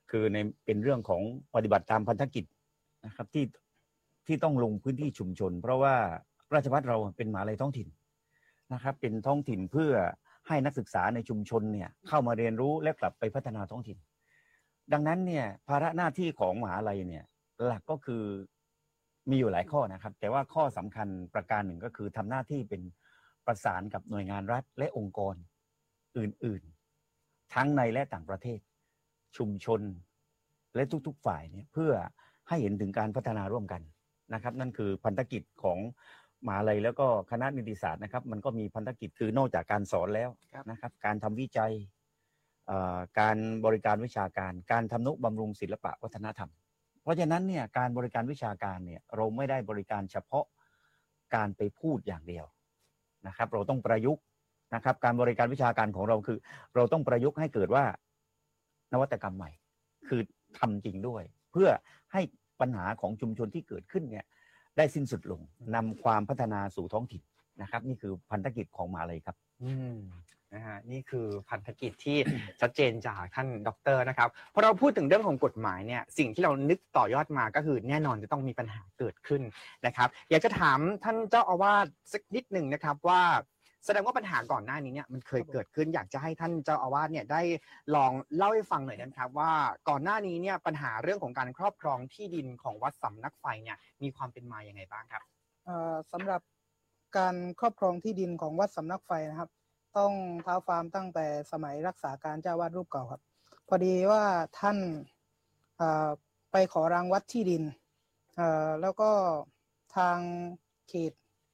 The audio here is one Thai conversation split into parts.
คือในเป็นเรื่องของปฏิบัติตามพันธกิจนะครับที่ต้องลงพื้นที่ชุมชนเพราะว่าราชภัฏเราเป็นมหาวิทยาลัยท้องถิ่นนะครับเป็นท้องถิ่นเพื่อให้นักศึกษาในชุมชนเนี่ยเข้ามาเรียนรู้และกลับไปพัฒนาท้องถิ่นดังนั้นเนี่ยภาระหน้าที่ของมหาวิทยาลัยเนี่ยหลักก็คือมีอยู่หลายข้อนะครับแต่ว่าข้อสำคัญประการหนึ่งก็คือทำหน้าที่เป็นประสานกับหน่วยงานรัฐและองค์กรอื่นๆทั้งในและต่างประเทศชุมชนและทุกๆฝ่ายเนี่ยเพื่อให้เห็นถึงการพัฒนาร่วมกันนะครับนั่นคือพันธกิจของมหาวิทยาลัยแล้วก็คณะนิติศาสตร์นะครับมันก็มีพันธกิจคือนอกจากการสอนแล้วนะครับการทำวิจัยการบริการวิชาการการทำนุบำรุงศิลปะวัฒนธรรมเพราะฉะนั้นเนี่ยการบริการวิชาการเนี่ยเราไม่ได้บริการเฉพาะการไปพูดอย่างเดียวนะครับเราต้องประยุกต์นะครับการบริการวิชาการของเราคือเราต้องประยุกต์ให้เกิดว่านวัตกรรมใหม่คือทำจริงด้วยเพื่อให้ปัญหาของชุมชนที่เกิดขึ้นเนี่ยได้สิ้นสุดลงนำความพัฒนาสู่ท้องถิ่นนะครับนี่คือพันธกิจของมหาวิทยาลัยครับนะฮะนี่คือพันธกิจที่ ชัดเจนจากท่านดร.นะครับพอเราพูดถึงเรื่องของกฎหมายเนี่ยสิ่งที่เรานึกต่อยอดมาก็คือแน่นอนจะต้องมีปัญหาเกิดขึ้นนะครับอยากจะถามท่านเจ้าอาวาสสักนิดหนึ่งนะครับว่าแสดงว่าปัญหาก่อนหน้านี้เนี่ยมันเคยเกิดขึ้นอยากจะให้ท่านเจ้าอาวาสเนี่ยได้ลองเล่าให้ฟังหน่อยนะครับว่าก่อนหน้านี้เนี่ยปัญหาเรื่องของการครอบครองที่ดินของวัดสำนักไฟเนี่ยมีความเป็นมาอย่างไงบ้างครับสำหรับการครอบครองที่ดินของวัดสำนักไฟนะครับต้องเท้าความตั้งแต่สมัยรักษาการเจ้าวาดรูปเก่าครับพอดีว่าท่านไปขอรางวัดที่ดินแล้วก็ทางเขต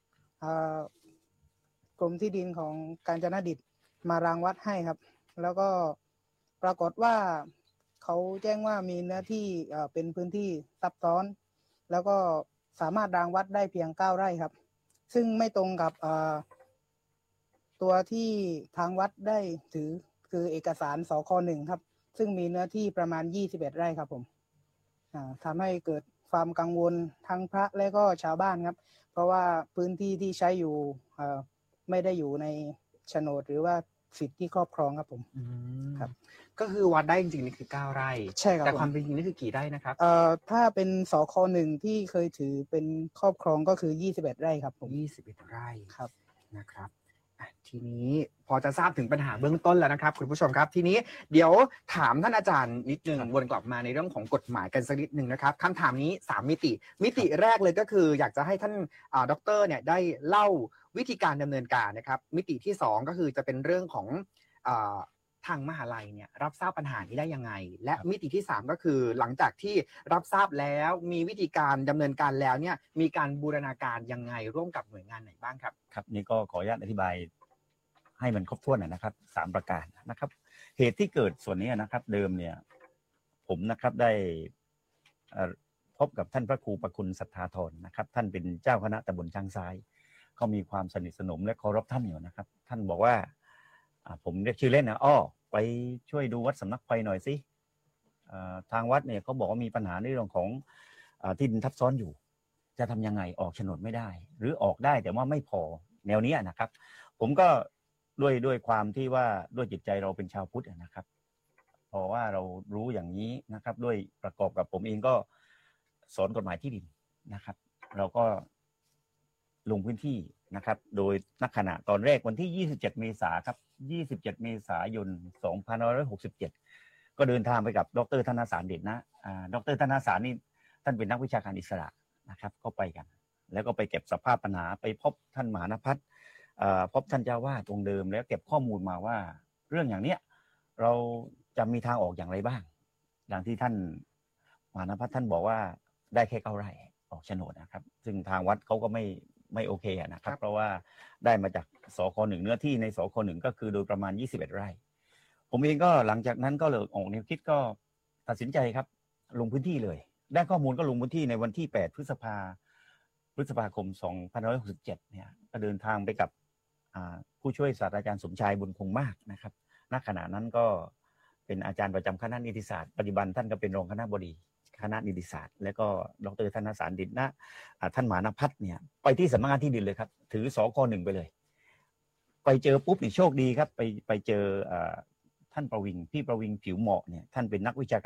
กรมที่ดินของกาญจนดิษฐ์มารางวัดให้ครับแล้วก็ปรากฏว่าเขาแจ้งว่ามีเนื้อที่เป็นพื้นที่ซับซ้อนแล้วก็สามารถรางวัดได้เพียง9 ไร่ครับซึ่งไม่ตรงกับตัวที่ทางวัดได้ถือคือเอกสารสค.1ครับซึ่งมีเนื้อที่ประมาณ21 ไร่ครับผมทำให้เกิดความกังวลทั้งพระและก็ชาวบ้านครับเพราะว่าพื้นที่ที่ใช้อยู่ไม่ได้อยู่ในโฉนดหรือว่าสิทธิที่ครอบครองครับผมครับก็คือวัดได้จริงๆนี่คือ9 ไร่ใช่ครับแต่ความเป็นจริงนี่คือกี่ไร่นะครับถ้าเป็นสค.1ที่เคยถือเป็นครอบครองก็คือ21 ไร่ครับผม 21 ไร่ครับนะครับทีนี้พอจะทราบถึงปัญหาเบื้องต้นแล้วนะครับคุณผู้ชมครับทีนี้เดี๋ยวถามท่านอาจารย์นิดนึงวนกลับมาในเรื่องของกฎหมายกันสักนิดนึงนะครับคำถามนี้3มิติแรกเลยก็คืออยากจะให้ท่านดร.เนี่ยได้เล่าวิธีการดำเนินการนะครับมิติที่2ก็คือจะเป็นเรื่องของทางมหาลัยเนี่ยรับทราบปัญหานี้ได้ยังไงและมิติที่3ก็คือหลังจากที่รับทราบแล้วมีวิธีการดำเนินการแล้วเนี่ยมีการบูรณาการยังไงร่วมกับหน่วยงานไหนบ้างครับครับนี่ก็ขออนุญาตอธิบายให้มันครบถ้วนนะครับ3ประการนะครับเหตุที่เกิดส่วนนี้นะครับเดิมเนี่ยผมนะครับได้พบกับท่านพระครูประคุณศรัทธาธรนะครับท่านเป็นเจ้าคณะตำบลช้างซ้ายเขามีความสนิทสนมและเคารพท่านอยู่นะครับท่านบอกว่าผมเรียกชื่อเล่นนะไปช่วยดูวัดสำนักไฟหน่อยสิทางวัดเนี่ยเขาบอกว่ามีปัญหาในเรื่องของที่ดินทับซ้อนอยู่จะทำยังไงออกโฉนดไม่ได้หรือออกได้แต่ว่าไม่พอแนวนี้นะครับผมก็ด้วยความที่ว่าด้วยจิตใจเราเป็นชาวพุทธนะครับเพราะว่าเรารู้อย่างนี้นะครับด้วยประกอบกับผมเองก็สอนกฎหมายที่ดินนะครับเราก็ลงพื้นที่นะครับโดยณขณะตอนแรกวันที่27 เมษายนครับ27 เมษายน 2567ก็เดินทางไปกับดร.ธนสารเดชนะดร.ธนสารนี่ท่านเป็นนักวิชาการอิสระนะครับก็ไปกันแล้วก็ไปเก็บสภาพปัญหาไปพบท่านมหานภัทรพบท่านเจ้าวาดองค์เดิมแล้วเก็บข้อมูลมาว่าเรื่องอย่างเนี้ยเราจะมีทางออกอย่างไรบ้างอย่างที่ท่านมหานภัทรท่านบอกว่าได้แค่9 ไร่ออกโฉนดนะครับซึ่งทางวัดเขาก็ไม่โอเคนะครับเพราะว่าได้มาจากสค.1เนื้อที่ในสค.1ก็คือโดยประมาณ21 ไร่ผมเองก็หลังจากนั้นก็เลยออกแนวคิดก็ตัดสินใจครับลงพื้นที่เลยได้ข้อมูลก็ลงพื้นที่ในวันที่8 พฤษภาคม 2567เนี่ยก็เดินทางไปกับผู้ช่วยศาสตราจารย์สมชายบุญคงมากนะครับณขณะนั้นก็เป็นอาจารย์ประจำคณะนิติศาสตร์ปัจจุบันท่านก็เป็นรองคณบดีคณะนิติศาสตร์และก็ดร.ธนสารเดชนะท่านมหานภัทรเนี่ยไปที่สำนักงานที่ดินเลยครับถือสค.1ไปเลยไปเจอปุ๊บนี่โชคดีครับไปเจอท่านพี่ประวิงผิวเหมาะเนี่ยท่านเป็นนักวิชา